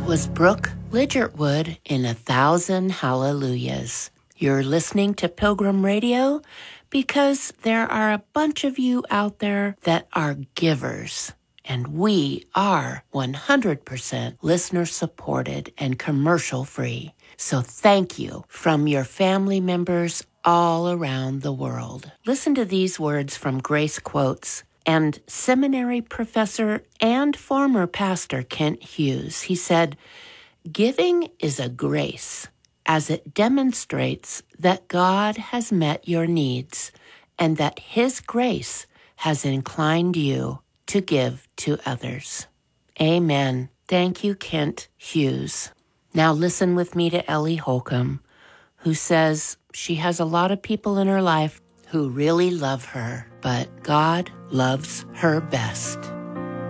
was Brooke Lidgertwood in 1,000 Hallelujahs. You're listening to Pilgrim Radio because there are a bunch of you out there that are givers. And we are 100% listener-supported and commercial-free. So thank you from your family members all around the world. Listen to these words from Grace Quotes and seminary professor and former pastor Kent Hughes. He said, "Giving is a grace, as it demonstrates that God has met your needs and that His grace has inclined you to give to others." Amen. Thank you, Kent Hughes. Now listen with me to Ellie Holcomb, who says she has a lot of people in her life who really love her, but God loves her best.